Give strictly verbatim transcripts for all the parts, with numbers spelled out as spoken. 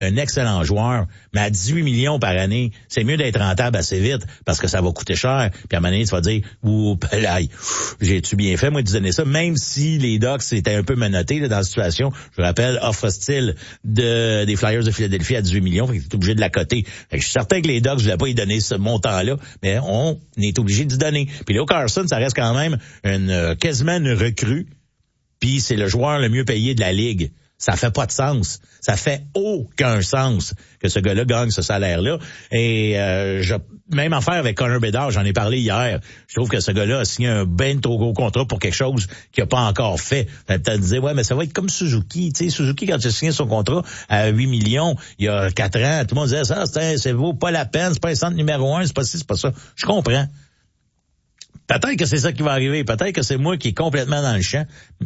un excellent joueur, mais à dix-huit millions par année, c'est mieux d'être rentable assez vite parce que ça va coûter cher. Puis à un moment donné, tu vas dire, ouh, pelaille, j'ai-tu bien fait, moi, de donner ça, même si les Ducks étaient un peu menottés là, dans la situation. Je rappelle, offre hostile de, des Flyers de Philadelphie à dix-huit millions, fait que t'es obligé de la coter. Fait que je suis certain que les Ducks ne voulaient pas y donner ce montant-là, mais on est obligé d'y donner. Puis Leo Carlson, ça reste quand même une quasiment une recrue, puis c'est le joueur le mieux payé de la Ligue. Ça fait pas de sens. Ça fait aucun sens que ce gars-là gagne ce salaire-là. Et euh, je, même affaire avec Connor Bedard, j'en ai parlé hier. Je trouve que ce gars-là a signé un ben trop gros contrat pour quelque chose qu'il a pas encore fait. Peut-être dire, ouais, mais ça va être comme Suzuki. Tu sais, Suzuki, quand il a signé son contrat à huit millions, il y a quatre ans, tout le monde disait, ça, c'est, c'est vaut pas la peine, c'est pas un centre numéro un, c'est pas ci, c'est pas ça. Je comprends. Peut-être que c'est ça qui va arriver. Peut-être que c'est moi qui est complètement dans le champ.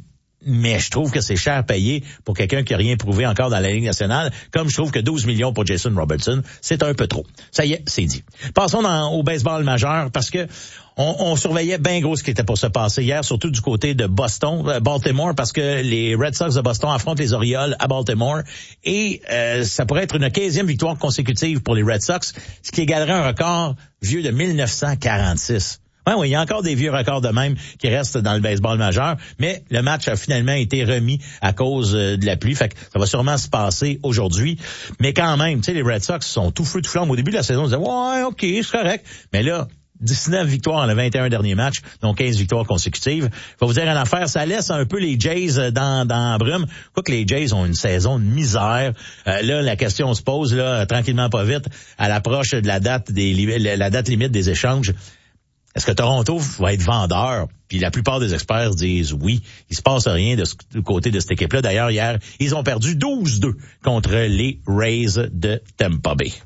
Mais je trouve que c'est cher payé pour quelqu'un qui a rien prouvé encore dans la Ligue nationale, comme je trouve que douze millions pour Jason Robertson, c'est un peu trop. Ça y est, c'est dit. Passons dans, au baseball majeur, parce que on, on surveillait bien gros ce qui était pour se passer hier, surtout du côté de Boston, euh, Baltimore, parce que les Red Sox de Boston affrontent les Orioles à Baltimore, et euh, ça pourrait être une quinzième victoire consécutive pour les Red Sox, ce qui égalerait un record vieux de mille neuf cent quarante-six. Oui, oui, il y a encore des vieux records de même qui restent dans le baseball majeur, mais le match a finalement été remis à cause de la pluie, fait que ça va sûrement se passer aujourd'hui. Mais quand même, tu sais, les Red Sox sont tout feu tout flamme. Au début de la saison, on disait « Ouais, OK, c'est correct ». Mais là, dix-neuf victoires dans les vingt et un derniers matchs, donc quinze victoires consécutives. Faut vous dire une affaire, ça laisse un peu les Jays dans, dans la brume. Quoi que les Jays ont une saison de misère. Euh, là, la question se pose, là, tranquillement pas vite, à l'approche de la date des la date limite des échanges. Est-ce que Toronto va être vendeur? Puis la plupart des experts disent oui. Il se passe rien de ce du côté de cette équipe-là. D'ailleurs, hier, ils ont perdu douze deux contre les Rays de Tampa Bay.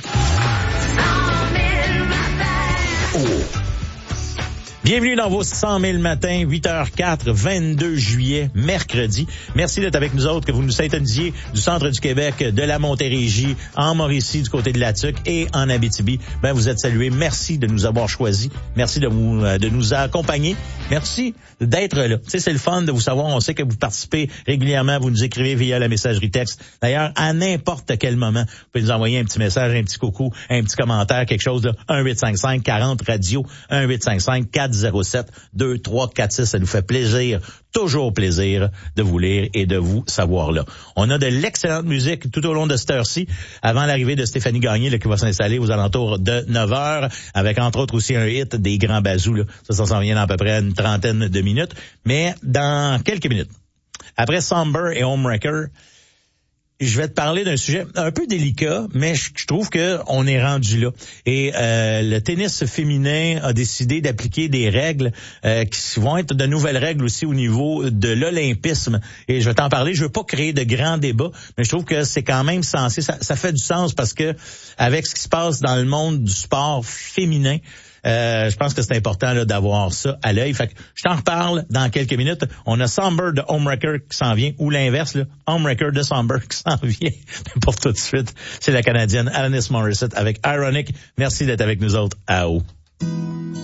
Oh. Bienvenue dans vos cent mille matins, huit heures quatre, vingt-deux juillet, mercredi. Merci d'être avec nous autres, que vous nous syntonisiez du centre du Québec, de la Montérégie, en Mauricie, du côté de la Tuque et en Abitibi. Ben, vous êtes salués. Merci de nous avoir choisis. Merci de, vous, de nous accompagner. Merci d'être là. Tu sais, c'est le fun de vous savoir. On sait que vous participez régulièrement. Vous nous écrivez via la messagerie texte. D'ailleurs, à n'importe quel moment, vous pouvez nous envoyer un petit message, un petit coucou, un petit commentaire, quelque chose de un huit cinq cinq quarante radio, un huit cinq cinq quatre zéro sept deux trois quatre six. Ça nous fait plaisir, toujours plaisir de vous lire et de vous savoir là. On a de l'excellente musique tout au long de cette heure-ci, avant l'arrivée de Stéphanie Gagné là, qui va s'installer aux alentours de neuf heures, avec entre autres aussi un hit des Grands Bazous. Là. Ça, ça s'en vient dans à peu près une trentaine de minutes. Mais dans quelques minutes, après Somber et Homewrecker, je vais te parler d'un sujet un peu délicat, mais je, je trouve que on est rendu là. Et euh, le tennis féminin a décidé d'appliquer des règles euh, qui vont être de nouvelles règles aussi au niveau de l'olympisme. Et je vais t'en parler. Je veux pas créer de grands débats, mais je trouve que c'est quand même censé. Ça, ça fait du sens parce que avec ce qui se passe dans le monde du sport féminin, Euh, je pense que c'est important là, d'avoir ça à l'œil. Fait que je t'en reparle dans quelques minutes. On a Somber de Homewrecker qui s'en vient, ou l'inverse, là, Homewrecker de Somber qui s'en vient. Pour tout de suite, c'est la Canadienne Alanis Morissette avec Ironic. Merci d'être avec nous autres à haut.